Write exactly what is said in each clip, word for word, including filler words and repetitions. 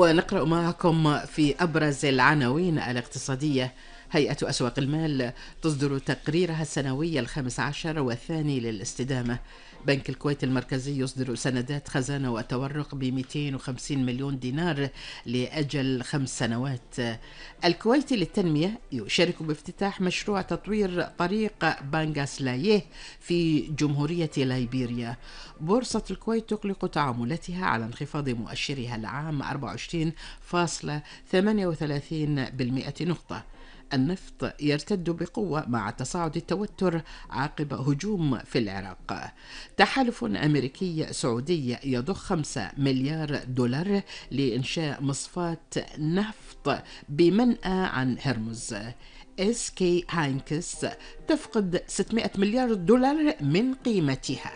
ونقرأ معكم في أبرز العناوين الاقتصادية. هيئة أسواق المال تصدر تقريرها السنوي الخامس عشر والثاني للاستدامة. بنك الكويت المركزي يصدر سندات خزانة وتورق ب مئتين وخمسين مليون دينار لأجل خمس سنوات. الكويت للتنمية يشارك بافتتاح مشروع تطوير طريق بانغاسلايه في جمهورية ليبيريا. بورصة الكويت تغلق تعاملاتها على انخفاض مؤشرها العام أربعة وعشرين فاصلة ثمانية وثلاثين بالمئة نقطة. النفط يرتد بقوة مع تصاعد التوتر عقب هجوم في العراق. تحالف أمريكي سعودي يضخ خمسة مليار دولار لإنشاء مصفاة نفط بمنأى عن هرمز. اس كي هاينكس تفقد ستمائة مليار دولار من قيمتها.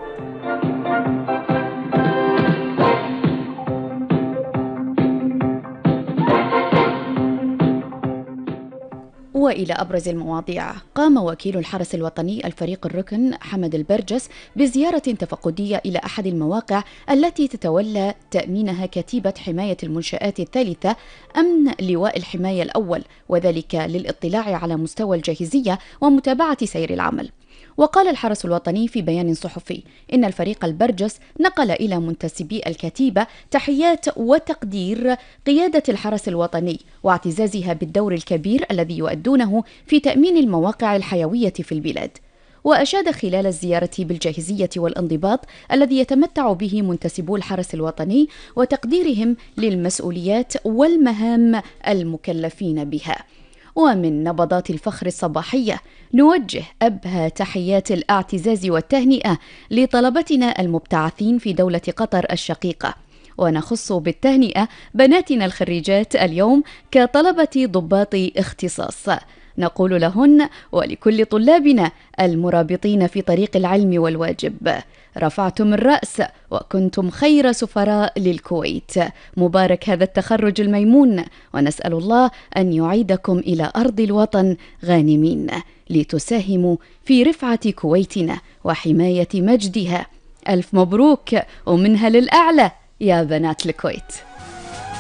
وإلى أبرز المواضيع. قام وكيل الحرس الوطني الفريق الركن حمد البرجس بزيارة تفقدية إلى أحد المواقع التي تتولى تأمينها كتيبة حماية المنشآت الثالثة أمن لواء الحماية الأول، وذلك للاطلاع على مستوى الجاهزية ومتابعة سير العمل. وقال الحرس الوطني في بيان صحفي إن الفريق البرجس نقل إلى منتسبي الكتيبة تحيات وتقدير قيادة الحرس الوطني واعتزازها بالدور الكبير الذي يؤدونه في تأمين المواقع الحيوية في البلاد. وأشاد خلال الزيارة بالجاهزية والانضباط الذي يتمتع به منتسبو الحرس الوطني وتقديرهم للمسؤوليات والمهام المكلفين بها. ومن نبضات الفخر الصباحية نوجه أبهى تحيات الاعتزاز والتهنئة لطلبتنا المبتعثين في دولة قطر الشقيقة، ونخص بالتهنئة بناتنا الخريجات اليوم كطلبة ضباط اختصاص. نقول لهن ولكل طلابنا المرابطين في طريق العلم والواجب: رفعتم الرأس وكنتم خير سفراء للكويت. مبارك هذا التخرج الميمون، ونسأل الله أن يعيدكم إلى أرض الوطن غانمين لتساهموا في رفعة كويتنا وحماية مجدها. ألف مبروك ومنها للأعلى يا بنات الكويت.